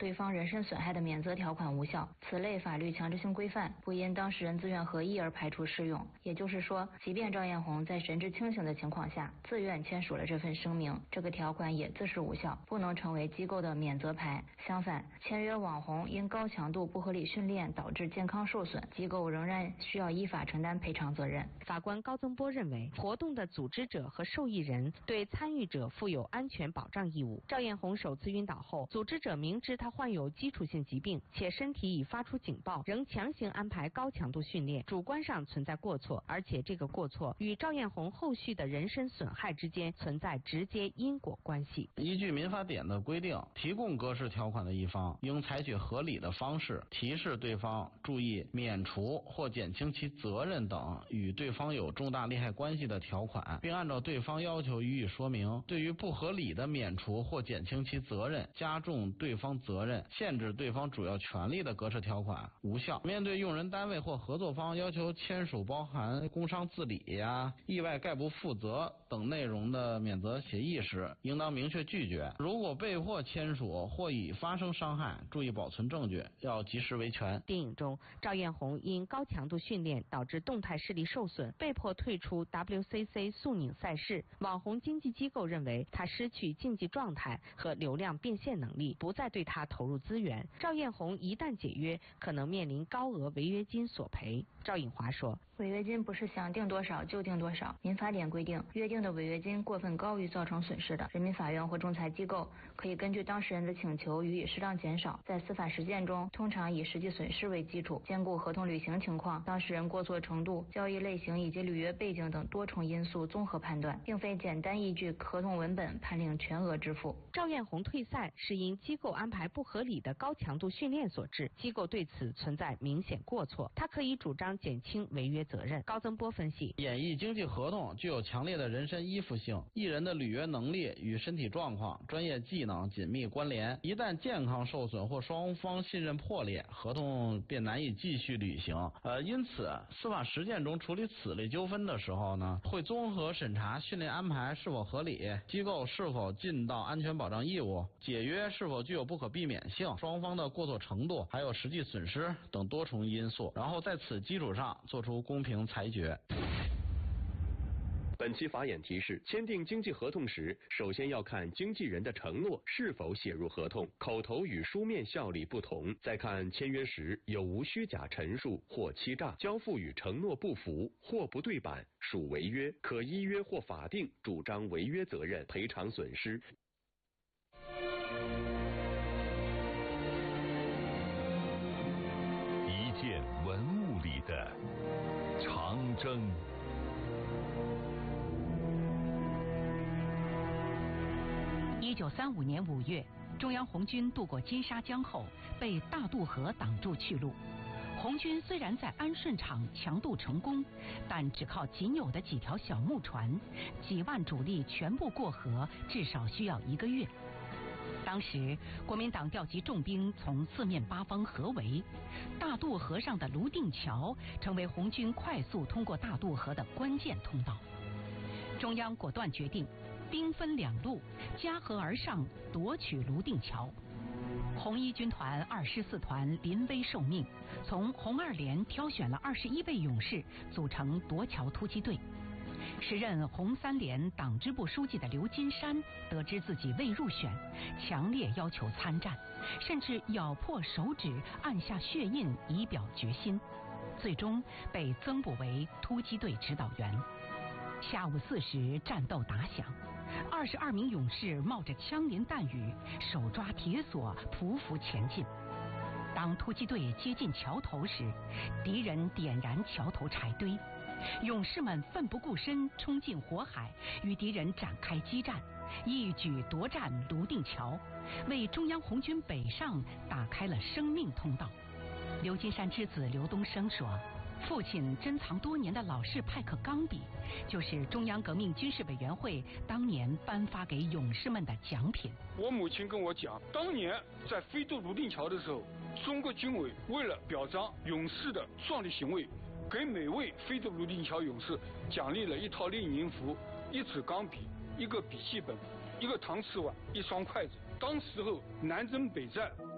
对方人身损害的免责条款无效，此类法律强制性规范不因当事人自愿合意而排除适用。也就是说，即便赵艳红在神志清醒的情况下自愿签署了这份声明，这个条款也自是无效，不能成为机构的免责牌。相反，签约网红因高强度不合理训练导致健康受损，机构仍然需要依法承担赔偿责任。 法官高增波认为，活动的组织者和受益人对参与者负有安全保障义务。赵艳红首次晕倒后，组织者明知她患有基础性疾病，且身体已发出警报，仍强行安排高强度训练，主观上存在过错，而且这个过错与赵艳红后续的人身损害之间存在直接因果关系。 依据民法典的规定，提供格式条款的一方应采取合理的方式提示对方注意免除或减轻其责任等与对方有重大利害关系的条款，并按照对方要求予以说明。对于不合理的免除或减轻其责任、加重对方责任、限制对方主要权利的格式条款无效。面对用人单位或合作方要求签署包含工伤自理意外概不负责等内容的免责协议时，应当明确拒绝。如果被迫签署或已发生伤害，注意保存证据，要及时维权。 电影中，赵艳红因高强度训练导致动态视力受损，被迫退出 WCC 速拧赛事。网红经纪机构认为她失去竞技状态和流量变现能力，不再对她投入资源。赵艳红一旦解约，可能面临高额违约金索赔。赵颖华说， 违约金不是想定多少就定多少，民法典规定，约定的违约金过分高于造成损失的，人民法院或仲裁机构可以根据当事人的请求予以适当减少。在司法实践中，通常以实际损失为基础，兼顾合同履行情况、当事人过错程度、交易类型以及履约背景等多重因素综合判断，并非简单依据合同文本判令全额支付。 赵艳红退赛是因机构安排不合理的高强度训练所致，机构对此存在明显过错，他可以主张减轻违约责任。高增波分析， 演艺经纪合同具有强烈的人身依附性，艺人的履约能力与身体状况、专业技能紧密关联，一旦健康受损或双方信任破裂，合同便难以继续履行。因此司法实践中处理此类纠纷的时候呢，会综合审查训练安排是否合理，机构是否尽到安全保障义务，解约是否具有不可避免性，双方的过错程度还有实际损失等多重因素，然后在此基础上做出公平裁决。 本期法眼提示：签订经纪合同时，首先要看经纪人的承诺是否写入合同，口头与书面效力不同；再看签约时有无虚假陈述或欺诈，交付与承诺不符或不对版，属违约，可依约或法定主张违约责任，赔偿损失。 一件文物里的长征。 1935年5月，中央红军渡过金沙江后，被大渡河挡住去路。红军虽然在安顺场强渡成功，但只靠仅有的几条小木船，几万主力全部过河，至少需要1个月。当时国民党调集重兵从四面八方合围，大渡河上的泸定桥成为红军快速通过大渡河的关键通道。中央果断决定兵分2路，夹河而上，夺取泸定桥。红一军团214团临危受命，从红二连挑选了21位勇士组成夺桥突击队。时任红3连党支部书记的刘金山得知自己未入选，强烈要求参战，甚至咬破手指按下血印以表决心，最终被增补为突击队指导员。下午4时，战斗打响，22名勇士冒着枪林弹雨，手抓铁索，匍匐前进。当突击队接近桥头时，敌人点燃桥头柴堆，勇士们奋不顾身冲进火海，与敌人展开激战，一举夺占泸定桥，为中央红军北上打开了生命通道。刘金山之子刘东升说，父亲珍藏多年的老式派克钢笔，就是中央革命军事委员会当年颁发给勇士们的奖品。 我母亲跟我讲，当年在飞渡泸定桥的时候，中国军委为了表彰勇士的壮丽行为，给每位飞渡泸定桥勇士奖励了1套列宁服、1支钢笔、1个笔记本、1个搪瓷碗、1双筷子。当时候南征北战，